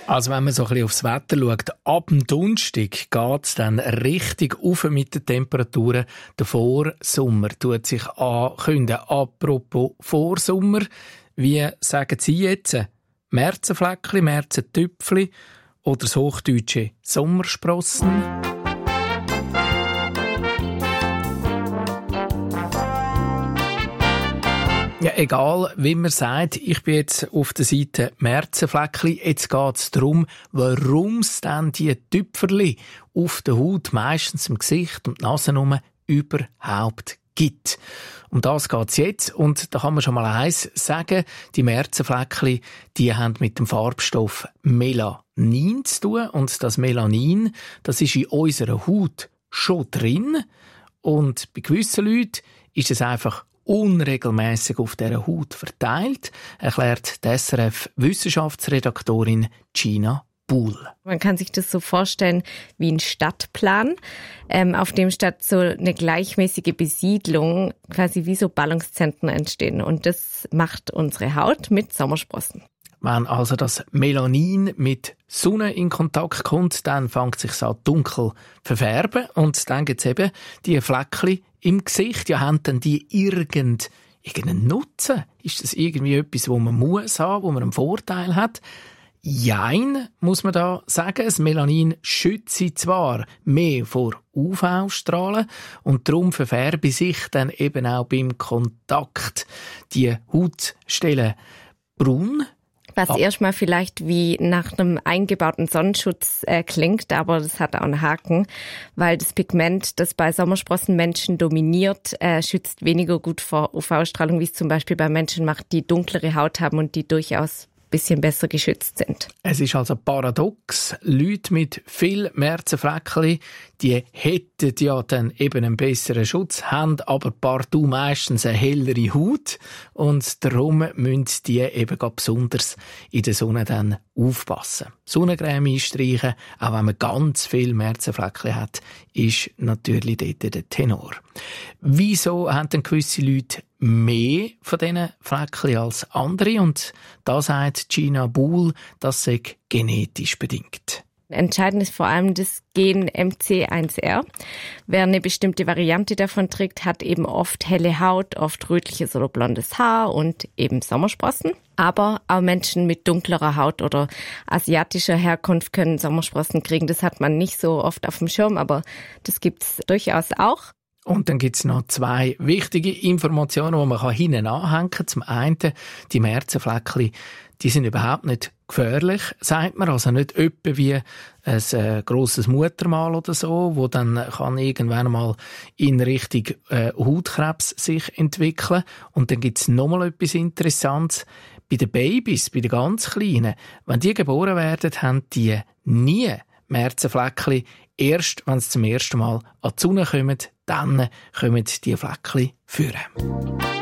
Also wenn man so ein bisschen aufs Wetter schaut, ab dem Donnerstag geht es dann richtig auf mit den Temperaturen. Der Vorsommer tut sich ankündigen. Apropos Vorsommer, wie sagen Sie jetzt? Märzenfleckli, Märzentüpfli oder das hochdeutsche Sommersprossen? Ja, egal, wie man sagt, ich bin jetzt auf der Seite Märzenfleckli. Jetzt geht es darum, warum es dann die Tüpferli auf der Haut, meistens im Gesicht und die Nase herum, überhaupt gibt. Um das geht es jetzt. Und da kann man schon mal eins sagen. Die Märzenfleckli, die haben mit dem Farbstoff Melanin zu tun. Und das Melanin, das ist in unserer Haut schon drin. Und bei gewissen Leuten ist es einfach unregelmäßig auf dieser Haut verteilt, erklärt die SRF-Wissenschaftsredaktorin Gina Buhl. Man kann sich das so vorstellen wie ein Stadtplan, auf dem statt so eine gleichmäßige Besiedlung quasi wie so Ballungszentren entstehen. Und das macht unsere Haut mit Sommersprossen. Wenn also das Melanin mit Sonne in Kontakt kommt, dann fängt es sich an dunkel verfärben und dann gibt es eben die Fleckchen im Gesicht. Ja, haben dann die irgendeinen Nutzen? Ist das irgendwie etwas, wo man muss haben, wo man einen Vorteil hat? Jein, muss man da sagen. Das Melanin schützt zwar mehr vor UV-Strahlen und darum verfärbe sich dann eben auch beim Kontakt die Hautstellen braun. Was erstmal vielleicht wie nach einem eingebauten Sonnenschutz klingt, aber das hat auch einen Haken, weil das Pigment, das bei Sommersprossenmenschen dominiert, schützt weniger gut vor UV-Strahlung, wie es zum Beispiel bei Menschen macht, die dunklere Haut haben und die durchaus ein bisschen besser geschützt sind. Es ist also paradox. Leute mit viel Märzenfleckchen, die hätten ja dann eben einen besseren Schutz, haben aber partout meistens eine hellere Haut und darum müssen die eben besonders in der Sonne dann aufpassen. Sonnencreme einstreichen, auch wenn man ganz viel Märzenfleckchen hat, ist natürlich dort der Tenor. Wieso haben denn gewisse Leute mehr von diesen Fleckchen als andere? Und da sagt Gina Buhl, das sei genetisch bedingt. Entscheidend ist vor allem das Gen MC1R. Wer eine bestimmte Variante davon trägt, hat eben oft helle Haut, oft rötliches oder blondes Haar und eben Sommersprossen. Aber auch Menschen mit dunklerer Haut oder asiatischer Herkunft können Sommersprossen kriegen. Das hat man nicht so oft auf dem Schirm, aber das gibt's durchaus auch. Und dann gibt's noch zwei wichtige Informationen, die man hinten anhängen kann. Zum einen, die Märzenfleckchen, die sind überhaupt nicht gefährlich, sagt man. Also nicht etwa wie ein grosses Muttermal oder so, wo dann kann irgendwann mal in Richtung Hautkrebs sich entwickeln. Und dann gibt's noch mal etwas Interessantes. Bei den Babys, bei den ganz Kleinen, wenn die geboren werden, haben die nie Märzenfleckchen. Erst, wenn sie zum ersten Mal an die Sonne kommen, dann kommen die Fleckchen führen.